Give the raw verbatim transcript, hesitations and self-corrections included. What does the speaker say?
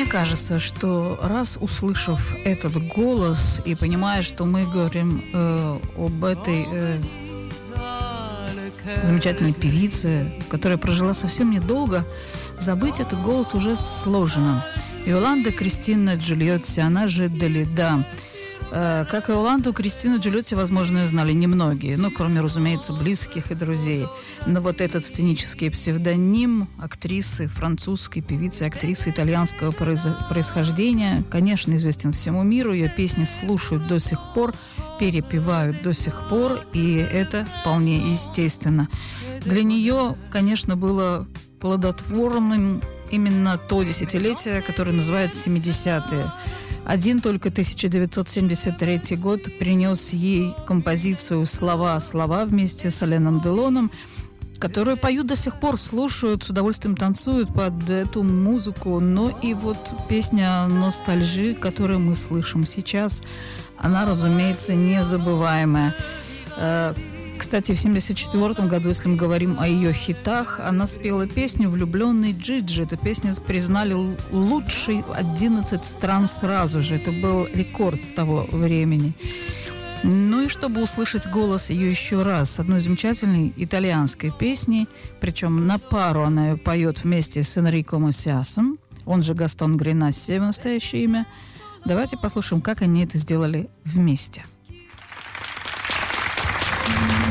кажется, что раз услышав этот голос и понимая, что мы говорим э, об этой э, замечательной певице, которая прожила совсем недолго, забыть этот голос уже сложно. Иоланда Кристина Джульотти, она же Далида. Как и Иоланду, Кристину Джульотти, возможно, ее знали немногие, ну, кроме, разумеется, близких и друзей. Но вот этот сценический псевдоним актрисы, французской певицы, актрисы итальянского происхождения, конечно, известен всему миру. Ее песни слушают до сих пор, перепевают до сих пор, и это вполне естественно. Для нее, конечно, было плодотворным именно то десятилетие, которое называют семидесятые. Один только тысяча девятьсот семьдесят третий год принес ей композицию «Слова, слова» вместе с Аленом Делоном, которую поют до сих пор, слушают, с удовольствием танцуют под эту музыку. Но и вот песня «Ностальжи», которую мы слышим сейчас, она, разумеется, незабываемая. Кстати, в семьдесят четвёртом году, если мы говорим о ее хитах, она спела песню «Влюбленный Джиджи». Эту песню признали лучшей одиннадцать стран сразу же. Это был рекорд того времени. Ну и чтобы услышать голос ее еще раз, одной замечательной итальянской песни, причем на пару она ее поет вместе с Энрико Массиасом, он же Гастон Гринасси, его настоящее имя. Давайте послушаем, как они это сделали вместе. Thank you.